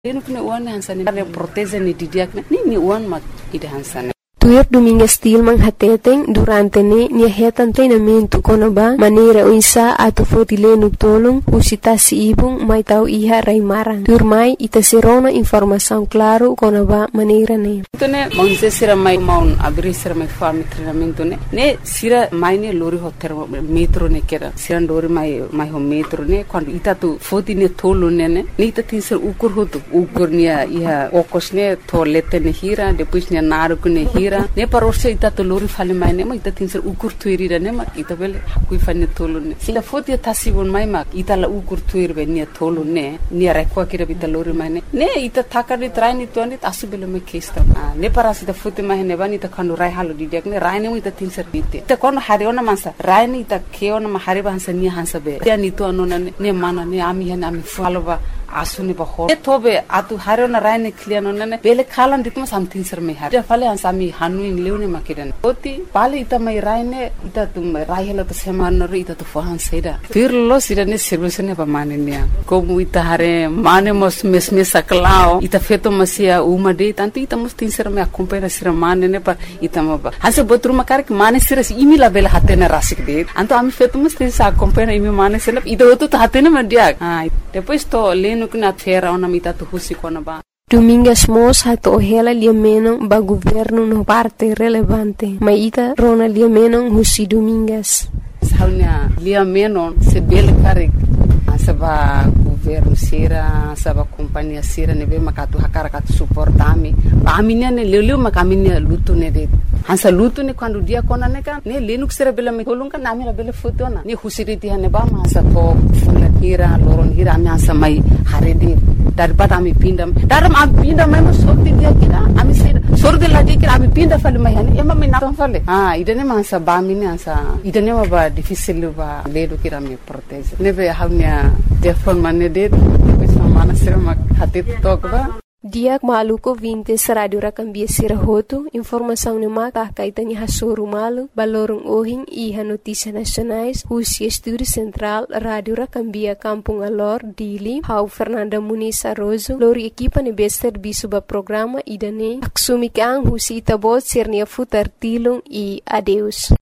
Leno kena uan hansane ada protesa ni didiak ni uan mat ida hansane. Tuir Domingues Tilman hateteng durante ni hetan treinamento konoba maneira uinsa ato fotileno tolong usita si ibung mai tau iha raimaran. Tuir mai ita serona informação claro konoba maneira ne. Tone monse sira mai maun abri sira mai farm treinamento ne sira mai ne lori hotel metro ne kera sira lori mai ho metro ne quando ita tu foti ne tolo ne ita tin sir ukur hotu ukur nia iha okos ne toilette ne hira depois ne naru ne hira ne parosha ita to lori fale mai ne ma ita tin sir ukur tuiri ne ma ita bele hakui fane tolo ne sila foti tasibon mai ma ita la ukur tuiri be ne tolo ne rekwa kira bita lori mai ne ita thakari traini to ne asubele me kesta ne parasi da foti mai ne bani ta khanu rai halu didiak ne rai ne mu ita tin sir bite ta kono hariona mansa rai ne ita keona ma hari bansa ni hansa be ya ni to anona ne mana ne ami faloba asuni ba ho tobe atu hariona rai ne kliano ne bele khalan ditma something sir me har ja fale ansami hanu in leune makidan oti pale ita mai rai ne ita tum rai hela to seman ro ita to fahan seda firlo sida ne service ne ba mane ne ko mu ita hare mane mos mesme saklao ita feto masia uma de tanto ita mos tin sir me acompanha sir mane ne pa ita ma ba hanse botru makar ke mane sir imi la bele hatena rasik de anto ami feto mos tin sa acompanha imi mane sir ita oto to hatena ma dia depois to leno kuna fera ona mita to husi kona ba. Domingues Mos hato hela liamenon ba governo no parte relevante. Maita rona liamenon husi Domingues. Saunya liamenon se bele karik saba governo sira saba companhia sira nebe makatu hakara katu suportami aminia ne leleu makaminia lutu ne de hansa lutu ne quando dia kona ne kan ne lenuk sira bela me kolunga namira bela fotona ne husiriti hane ba masa to hira loron hira ami hansa mai harede daripada ami pinda daram ami pinda mai mo sorti dia kira ami sira sorti la dia kira ami pinda fale mai hane ema me naton fale idane hansa ba mini hansa idane ba difficile ba ledo kira me protege nebe haunya telefon mane de pessoa mana sira mak hati tokba Diak maluko 20 sa radio rakambia sira hoto informação ni maka kaitani hasuru malu balorong ohing iha notícia nacionais Husi Estúdio Central Radio Rakambia Kampung Alor Dili Hau Fernanda Muniz Arrozo lori equipa ni bester bisuba programa idane aksumi kang Husi itabot sirnia futar tilong e adeus